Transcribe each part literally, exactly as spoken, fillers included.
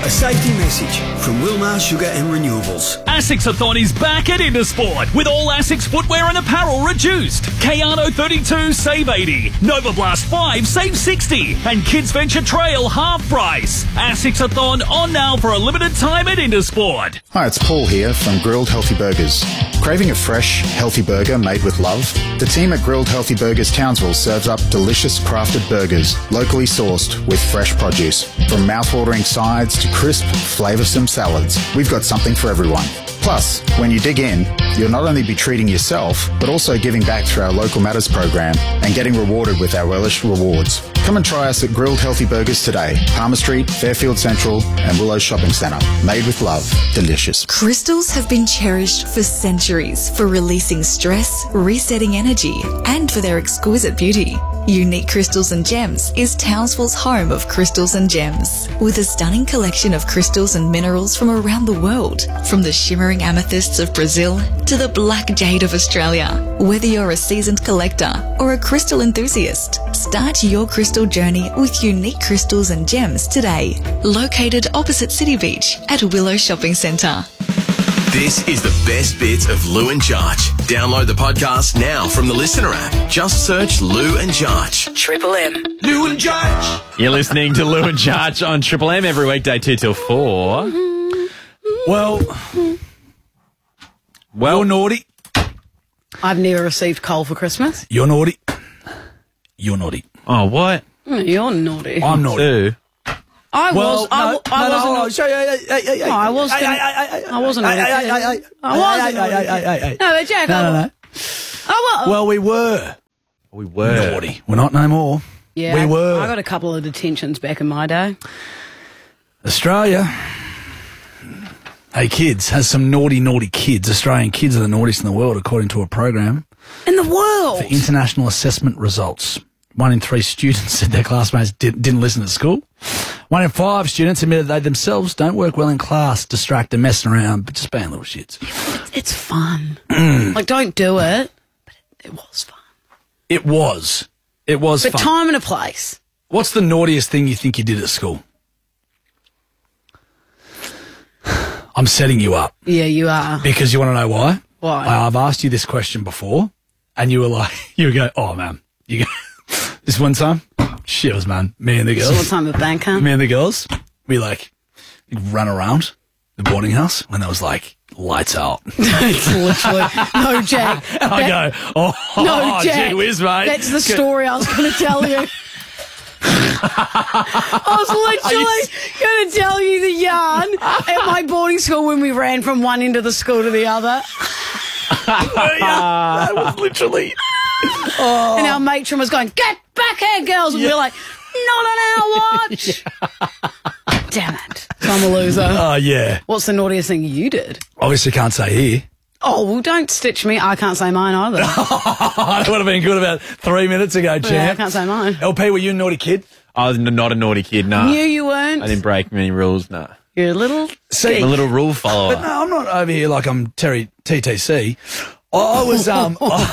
A safety message from Wilmar Sugar and Renewables. ASICS-a-thon is back at Intersport with all ASICS footwear and apparel reduced. Kayano thirty-two, save eighty. Nova Blast five, save sixty. And Kids Venture Trail, half price. ASICS-a-thon on now for a limited time at Intersport. Hi, it's Paul here from Grilled Healthy Burgers. Craving a fresh, healthy burger made with love? The team at Grilled Healthy Burgers Townsville serves up delicious crafted burgers, locally sourced with fresh produce. From mouth-watering sides to crisp, flavoursome salads, we've got something for everyone. Plus, when you dig in, you'll not only be treating yourself, but also giving back through our Local Matters program and getting rewarded with our Relish Rewards. Come and try us at Grilled Healthy Burgers today. Palmer Street, Fairfield Central and Willow Shopping Centre. Made with love. Delicious. Crystals have been cherished for centuries for releasing stress, resetting energy, and for their exquisite beauty. Unique Crystals and Gems is Townsville's home of crystals and gems, with a stunning collection of crystals and minerals from around the world, from the shimmering amethysts of Brazil to the black jade of Australia. Whether you're a seasoned collector or a crystal enthusiast, start your crystal journey with Unique Crystals and Gems today. Located opposite City Beach at Willow Shopping Centre. This is the best bits of Lou and Jarch. Download the podcast now from the Listener app. Just search Lou and Jarch. Triple M. Lou and Jarch. You're listening to Lou and Jarch on Triple M every weekday, two till four. Well, Well, you're naughty. I've never received coal for Christmas. You're naughty. You're naughty. oh, what? Mm, You're naughty. I'm naughty. Two. I Well, was. I, no, I no, wasn't. no, no, sorry, hey, hey, hey, hey, No, I was hey, gonna- hey, hey, hey, I wasn't hey, naughty. hey, hey, hey, I wasn't hey, hey, naughty. hey, hey, hey. No, but Jack. No, I no, wa- no. Oh, well. Well, we were We were. naughty. We're not no more. yeah, we I- were. I got a couple of detentions back in my day. Australia. Hey, kids, has some naughty, naughty kids. Australian kids are the naughtiest in the world, according to a program In the world. for international assessment results. One in three students said their classmates did, didn't listen at school. One in five students admitted they themselves don't work well in class, distracted, messing around, but just being little shits. It's fun. like, don't do it. But it, it was fun. It was. It was But fun. time and a place. What's the naughtiest thing you think you did at school? I'm setting you up Yeah, you are. because you want to know why? Why? I- I've asked you this question before, and you were like, you would go, oh, man. You go, this one time, shit, man. Me and the So what girls. time the bank come? Me and the girls, we like run around the boarding house when there was like lights out. It's literally no, Jack. And I That- go, oh, no, oh Jack. gee whiz, mate. That's the story I was going to tell you. I was literally going to tell you the yarn at my boarding school when we ran from one end of the school to the other. That was literally. And our matron was going, "Get back here, girls!" And we were like, "Not on our watch." Damn it! So I'm a loser. Oh, yeah. What's the naughtiest thing you did? Obviously can't say here. Oh, well, don't stitch me. I can't say mine either. That would have been good about three minutes ago, champ. Yeah, I can't say mine. L P, were you a naughty kid? I was n- not a naughty kid, no. Knew you weren't. I didn't break many rules, no. You're a little. See, I'm a little rule follower. But no, I'm not over here like I'm Terry T T C. I was, um,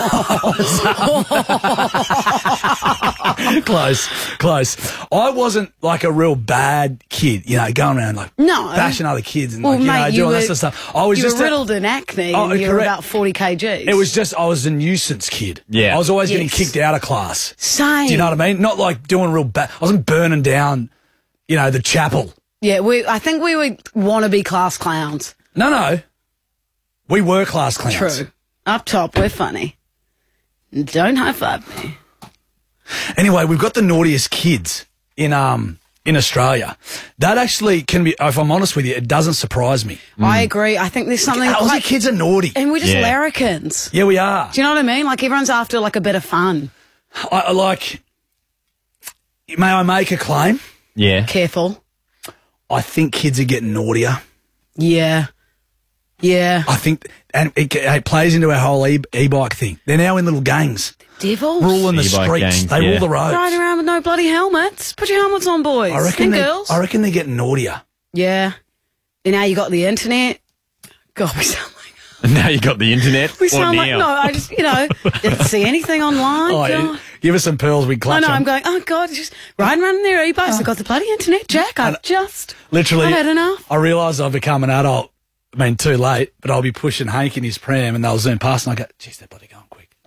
I was, um close, close. I wasn't like a real bad kid, you know, going around like No. bashing other kids and Well, like, you mate, know, you doing were, that sort of stuff. I was you just were a- riddled in acne Oh, and you were correct. about forty kilograms. It was just, I was a nuisance kid. Yeah. I was always getting Yes. kicked out of class. Same. Do you know what I mean? Not like doing real bad. I wasn't burning down, you know, the chapel. Yeah, we. I think we were wannabe class clowns. No, no. We were class clowns. True. Up top, we're funny. Don't high five me. Anyway, we've got the naughtiest kids in um in Australia. That actually can be, if I'm honest with you, it doesn't surprise me. I agree. I think there's something. Aussie Like, kids are naughty. and we're just Yeah. larrikins. Yeah, we are. Do you know what I mean? Like everyone's after like a bit of fun. I, I like. May I make a claim? Yeah. Careful. I think kids are getting naughtier. Yeah. Yeah. I think, and it, it plays into our whole e- e-bike thing. They're now in little gangs, Devils. ruling the E-bike streets. gangs, they yeah. rule the roads. Riding around with no bloody helmets. Put your helmets on, boys. I reckon. And They, girls. I reckon they're getting naughtier. Yeah. And now you got the internet. God, we sound like Now you got the internet. We or sound like, now. no, I just, you know, didn't see anything online. Oh, yeah. God. Give us some pearls, we I clutch know, I'm them. going, oh, God, just riding around in their e-bikes. I've got the bloody internet, Jack. I've just, Literally, I've had enough. I realise I've become an adult. I mean, too late, but I'll be pushing Hank in his pram and they'll zoom past and I go, geez, they're bloody going quick.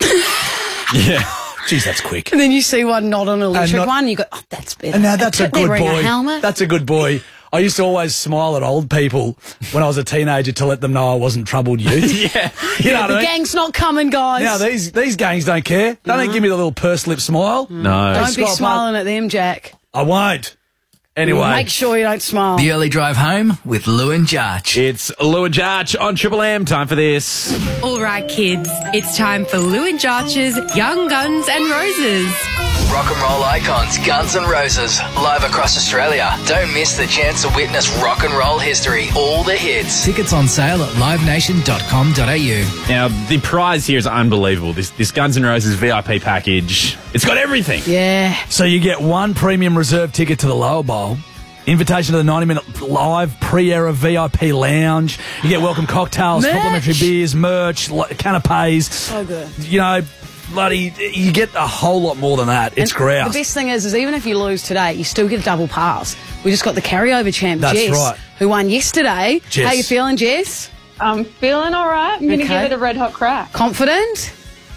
Yeah. Geez, that's quick. And then you see one not on an electric not- one, and you go, oh, that's better. And now that's a They're good wearing boy. A helmet. That's a good boy. I used to always smile at old people when I was a teenager to let them know I wasn't troubled youth. Yeah. You know what the I mean? gang's not coming, guys. Now, these these gangs don't care. They don't give me the little purse lip smile. No. Don't be Scott, smiling at them, Jack. I won't. Anyway. Make sure you don't smile. The early drive home with Lou and Jarch. It's Lou and Jarch on Triple M. Time for this. All right, kids, it's time for Lou and Jarch's Young Guns and Roses. Rock and roll icons, Guns N' Roses, live across Australia. Don't miss the chance to witness rock and roll history, all the hits. Tickets on sale at live nation dot com dot a u. Now, the prize here is unbelievable. This this Guns N' Roses V I P package, it's got everything. Yeah. So you get one premium reserve ticket to the Lower Bowl, invitation to the ninety minute live pre-era V I P lounge. You get welcome cocktails, Merch. complimentary beers, merch, li- canapes. So good. You know, bloody, you get a whole lot more than that. It's And grouse. The best thing is, is even if you lose today, you still get a double pass. We just got the carryover champ, That's Jess, right. who won yesterday. Jess. How you feeling, Jess? I'm feeling all right. I'm going to Okay. give it a red hot crack. Confident?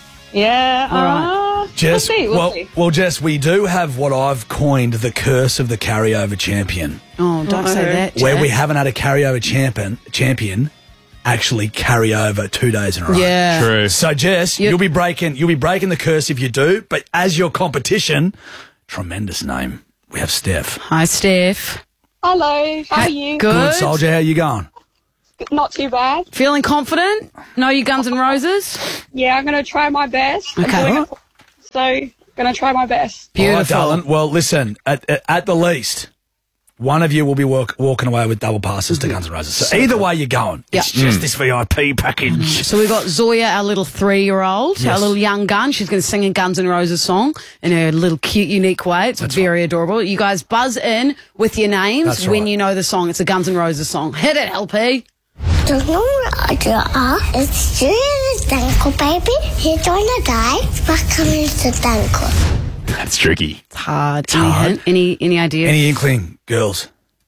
Yeah. All right. Uh, Jess, we'll see. We'll well, see. well, Jess, we do have what I've coined the curse of the carryover champion, Oh, don't say that, Jack. where we haven't had a carryover champion champion actually carry over two days in a row. Yeah. True. So, Jess, You- you'll be breaking you'll be breaking the curse if you do. But as your competition, tremendous name. We have Steph. Hi, Steph. Hello. How are you? Good. Good soldier. How you going? Not too bad. Feeling confident? Know your Guns N' Roses? Yeah, I'm going to try my best. I'm Okay. doing it, so, going to try my best. Beautiful. All right, darling. Well, listen. At, at, at the least, one of you will be walk, walking away with double passes to Guns N' Roses. So either way you're going. Yeah. It's just this V I P package. So we've got Zoya, our little three-year-old, our Yes. little young gun. She's going to sing a Guns N' Roses song in her little cute, unique way. It's very adorable. You guys buzz in with your names That's when right. you know the song. It's a Guns N' Roses song. Hit it, L P. Don't know what you are. It's Julius Danko, baby. He's gonna die. But coming to Danko. That's tricky. It's hard. Any hard. hint? Any, any ideas? Any inkling, girls?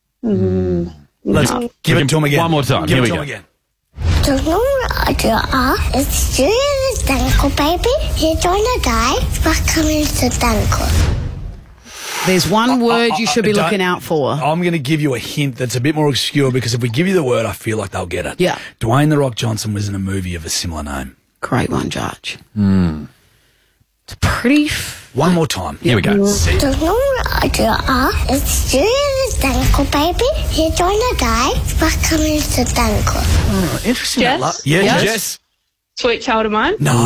Let's give it to him again. One more time. Give Here it we to him go. again. Don't know what you are. It's Julius Danko, baby. He's gonna die. But coming to Danko. There's one word you should be Don't- looking out for. I'm going to give you a hint that's a bit more obscure because if we give you the word, I feel like they'll get it. Yeah. Dwayne The Rock Johnson was in a movie of a similar name. Great one, Judge. Hmm. It's pretty... F- One more time. Here we go. Don't know what you are. It's Julius Danko, baby. He's gonna die. But coming to Danko. Oh, interesting. Jess? Lo- yeah, Yes? Jess. Sweet child of mine. No,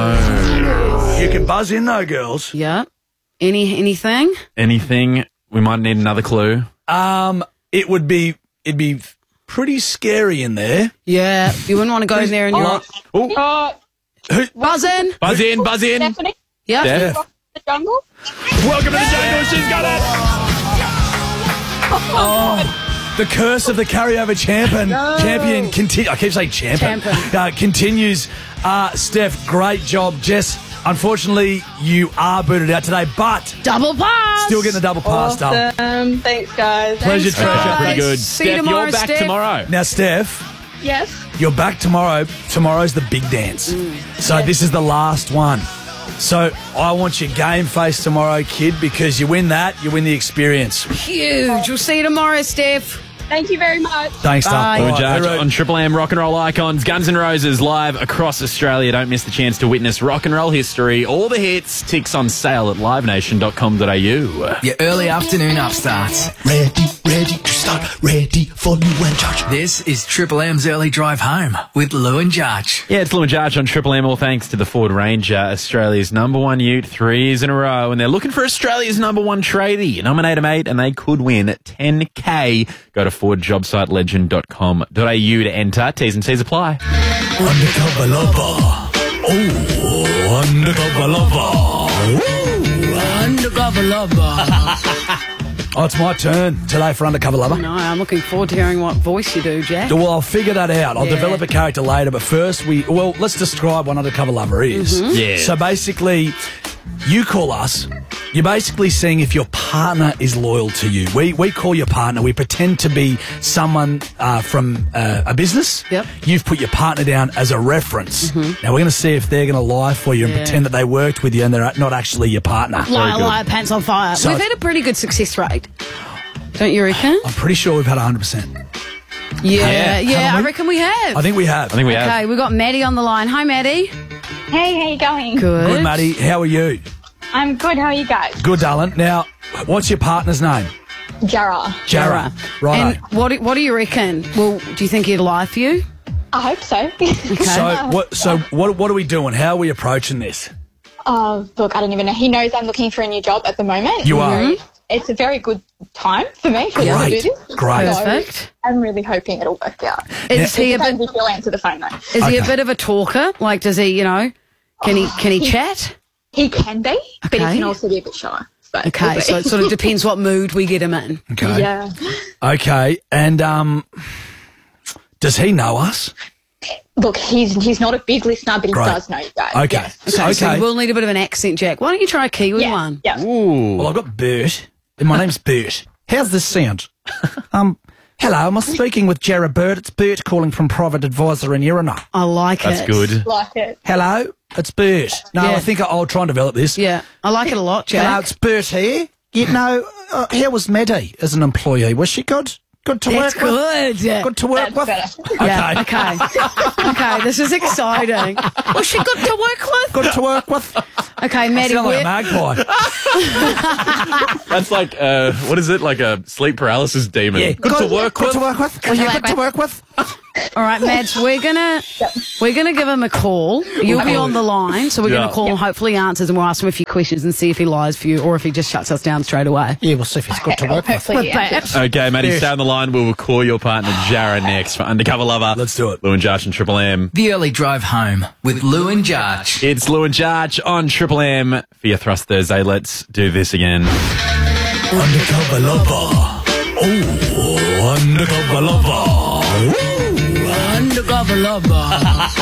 no. You can buzz in though, girls. yeah. Any anything? Anything? We might need another clue. Um, it would be it'd be pretty scary in there. Yeah. You wouldn't want to go in there and you're... Oh, Uh, Buzz in. buzz in, buzz in. Stephanie, Yeah. Steph. Rock the jungle. Welcome to the jungle. She's got it. The curse of the carryover champion champion continue. I keep saying champion. Champion. Uh, continues. Uh, Steph, great job. Jess, unfortunately, you are booted out today, but Double pass. still getting the double pass, darling. Um, thanks, guys. Pleasure, Thanks, treasure. guys. Pretty good. See you Steph, tomorrow, you're back Steph. tomorrow. Now, Steph, Yes. you're back tomorrow. Tomorrow's the big dance. So this is the last one. So I want your game face tomorrow, kid, because you win that, you win the experience. Huge. We'll see you tomorrow, Steph. Thank you very much. Thanks, Bye. Doug. Lou and All right, Jarch hooroo. on Triple M Rock and Roll Icons, Guns N' Roses live across Australia. Don't miss the chance to witness rock and roll history. All the hits, ticks on sale at live nation dot com dot a u. Your early afternoon upstarts. Ready, ready to start, ready for Lou and Jarch. This is Triple M's early drive home with Lou and Jarch. Yeah, it's Lou and Jarch on Triple M, all thanks to the Ford Ranger, Australia's number one ute, three years in a row. And they're looking for Australia's number one tradie. Nominate them eight and they could win ten K. Go to ford job site legend dot com dot a u to enter. T's and C's apply. Undercover lover. Oh, undercover lover. Undercover lover. Oh, it's my turn today for Undercover Lover. No, I'm looking forward to hearing what voice you do, Jack. Well, I'll figure that out. I'll Yeah. develop a character later, but first we... Well, let's describe what Undercover Lover is. Mhm. Yeah. So basically, you call us. You're basically seeing if your partner is loyal to you. We we call your partner. We pretend to be someone uh, from uh, a business. Yep. You've put your partner down as a reference. Mhm. Now, we're going to see if they're going to lie for you and Yeah. pretend that they worked with you and they're not actually your partner. Liar, liar, pants on fire. So- We've had a pretty good success rate. Don't you reckon? I'm pretty sure we've had one hundred percent. Yeah, yeah, Haven't I we? reckon we have. I think we have. I think we have. Okay, we've got Maddie on the line. Hi, Maddie. Hey, how you going? Good. Good, Maddie. How are you? I'm good. How are you guys? Good, darling. Now, what's your partner's name? Jara. Jara. Right. And what do, what do you reckon? Well, do you think he'd lie for you? I hope so. So what? So what? What are we doing? How are we approaching this? Oh, look, I don't even know. He knows I'm looking for a new job at the moment. You are? So it's a very good time for me to Great, do this. great. So Perfect. I'm really hoping it'll work out. Is he a It depends bit? if you'll answer the phone, though. Is he a Okay. bit of a talker? Like, does he? You know, can he? Can he chat? He can be, but he Okay. can also be a bit shy. But Okay, we'll so it see. sort of depends what mood we get him in. Okay. Yeah. Okay. And um, does he know us? Look, he's he's not a big listener, but he Great. does know you guys. Okay. Yes. Okay, Okay. so we'll need a bit of an accent, Jack. Why don't you try a Kiwi Yeah. one? Yeah. Ooh. Well, I've got Bert. And my name's Bert. How's this sound? um, hello. Am I speaking with Jara Burt? It's Bert calling from Private Advisor in Irina. I like That's it. good. Like it. Hello. It's Bert. No, Yeah. I think I'll try and develop this. Yeah, I like it a lot, Jack. Hello, it's Bert here. You know, uh, how was Maddie as an employee? Was she good? Good to That's work with? good. Yeah. Good to work with? Better. Yeah, okay. Okay, this is exciting. Was she good to work with? Good to work with? Okay, I Maddie, sound like a where, magpie. That's like, uh, what is it? Like a sleep paralysis demon. Yeah, Good to work good with. to work with. Good to Yeah, work good to work with. all right, Mads, we're gonna we're gonna give him a call. You'll be on the line, so we're Yeah. gonna call him. Hopefully, he answers, and we'll ask him a few questions and see if he lies for you or if he just shuts us down straight away. Yeah, we'll see if it's good to work with. Hopefully, yeah. Babs. Okay, Maddie, Yes. stay on the line. We will call your partner, Jara, next for Undercover Lover. Let's do it. Lou and Jarch and Triple M. The early drive home with Lou and Jarch. It's Lou and Jarch on Triple M for your Thrust Thursday. Let's do this again. Undercover lover. Oh, undercover lover. Undercover lover.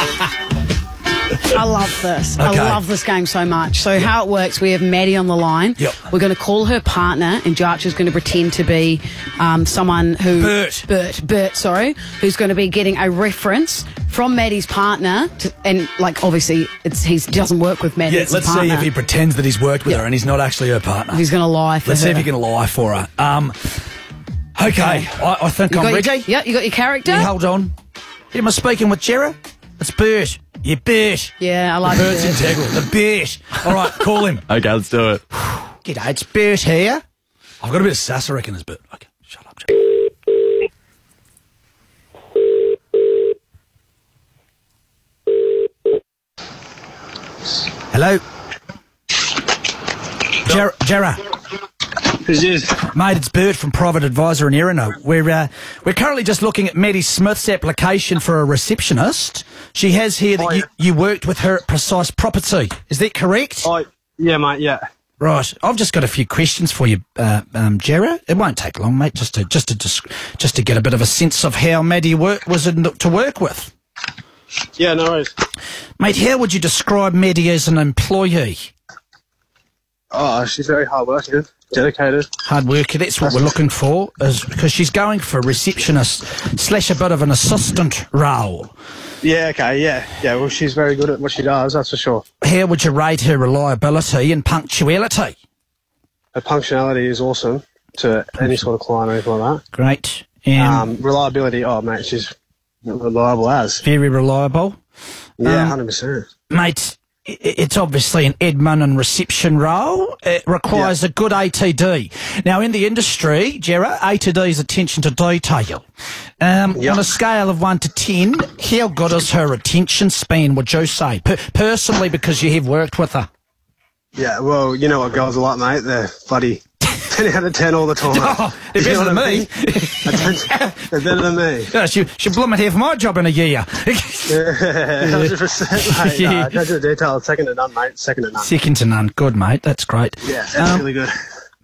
I love this. Okay. I love this game so much. So how it works, we have Maddie on the line. Yep. We're going to call her partner, and Jarch is going to pretend to be um, someone who... Bert. Bert. Bert, sorry. Who's going to be getting a reference from Maddie's partner. To, and, like, obviously, it's he doesn't work with Maddie. Yeah, it's let's a see partner. if he pretends that he's worked with Yeah. her and he's not actually her partner. He's going to lie for Let's her. see if he can lie for her. Um, okay, I, I think You I'm got ready. Your, yeah, you got your character? Yeah, hold on. Am I speaking with Jera? It's Bert. Yeah, Bert. Yeah, I like Bert's Bert. integral. The Bert. All right, call him. Okay, let's do it. G'day, it's Bert here. I've got a bit of sass, I reckon, as Bert. Okay, shut up. Hello? Jera. Jera. Who's this? Mate, it's Bert from Private Advisor in Erino. We're uh, we're currently just looking at Maddie Smith's application for a receptionist. She has here that Oh, you, yeah. you worked with her at Precise Property. Is that correct? Oh, yeah, mate, yeah. Right. I've just got a few questions for you, uh, um, Jera. It won't take long, mate. Just to just to just, just to get a bit of a sense of how Maddie work, was in, to work with. Yeah, no worries. Mate, how would you describe Maddie as an employee? Oh, she's very hard working, dedicated. Hard worker, that's what we're looking for, is because she's going for a receptionist slash a bit of an assistant role. Yeah, okay, yeah. Yeah, well, she's very good at what she does, that's for sure. How would you rate her reliability and punctuality? Her punctuality is awesome to any sort of client or anything like that. Great. Um, Um, reliability, oh, mate, she's reliable as. very reliable. Yeah, Um, one hundred percent. Mate, i- it's obviously an admin and reception role. It requires a good A T D. Now, in the industry, Jera, A T D is attention to detail. Um, Yep. On a scale of one to ten, how good is her attention span, would you say? Per- personally, because you have worked with her. Yeah, well, you know what girls are like, mate. They're bloody ten out of ten all the time. Oh, they're You know better than what I me. mean? They're better than me. Yeah, she, she blooming half my job in a year. Yeah, one hundred percent, mate. Yeah. Nah, attention to detail, second to none, mate. Second to none. Second to none. Good, mate. That's great. Yeah, that's Um, really good.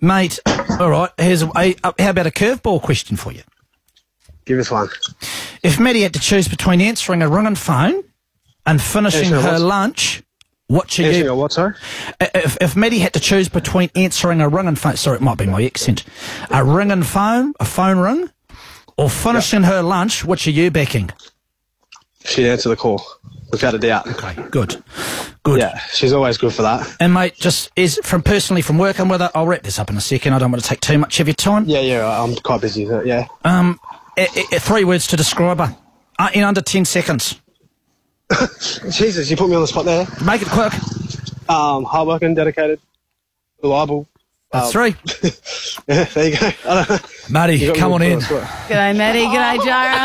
Mate, all right, here's a, a, a, how about a curveball question for you? Give us one. If Maddie had to choose between answering a ringing phone and finishing Answering her what? lunch, what should Answering you... a what, sorry? If, if Maddie had to choose between answering a ringing phone... Sorry, it might be my accent. A ringing phone, a phone ring, or finishing her lunch, which are you backing? She'd answer the call, without a doubt. Okay, good. Good. Yeah, she's always good for that. And, mate, just is from personally from working with her, I'll wrap this up in a second. I don't want to take too much of your time. Yeah, yeah, I'm quite busy, so, yeah. Um, I, I, three words to describe her uh, in under ten seconds. Jesus, you put me on the spot there. Make it quick. Um, hardworking, dedicated, reliable. That's um, three. Yeah, there you go. I don't know. Maddie, You got me come on put in. the spot. G'day, Maddie. G'day, Jara.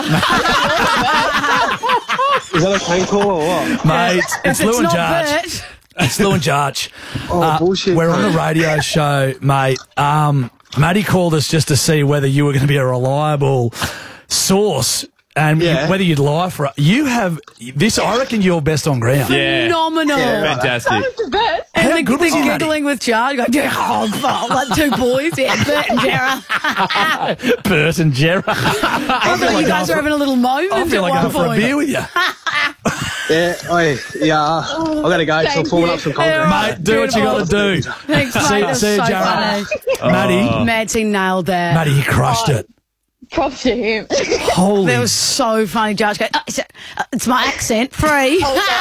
Is that a tank call or what? Mate, it's If Lou and not Jarge. Bert. It's Lou and Jarge. Oh, Uh, bullshit. We're on mate. the radio show, mate. Um, Maddie called us just to see whether you were going to be a reliable source and Yeah. you, whether you'd lie for it. You have this. I reckon you're best on ground. Yeah. Phenomenal. Fantastic. And How the, good the was he, Maddie? giggling with Charlie, going, yeah, oh, fuck, like two boys, yeah, Bert and Jara. Bert and Gerard. I thought you guys were having a little moment I feel at like one going for a point. beer with you. Yeah, oi, yeah. I've got to go because I'm Thank forming you. up some Yeah, concrete. right. Mate, do what you got to do. Thanks, mate. See- That was see you, so Jara. funny. Maddie, Mads, he nailed that. Maddie, you crushed it. Props to him. Holy. That was so funny. Judge going, oh, it's, uh, it's my accent, free.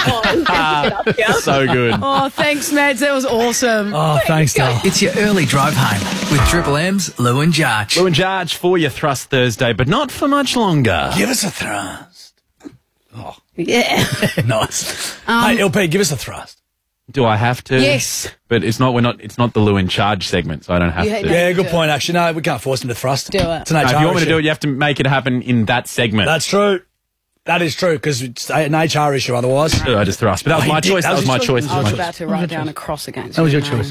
So good. Oh, thanks, Mads. That was awesome. Oh, thanks, Dale. It's your early drive home with Triple M's Lou and Jarge. Lou and Jarge for your Thrust Thursday, but not for much longer. Give us a thrust. Yeah. Nice. Um, hey, L P, give us a thrust. Do I have to? Yes. But it's not. We're not. It's not the Lou in Charge segment, so I don't have Yeah, to. no. Yeah, good do point, actually. No, we can't force him to thrust. Do it. It's an No, H R if you want me to issue. do it, you have to make it happen in that segment. That's true. That is true, because it's an H R issue otherwise. I just thrust. But that was Oh, he my did. choice. That That was was my his choice. choice. I was That about to write down a cross against was your your name. choice.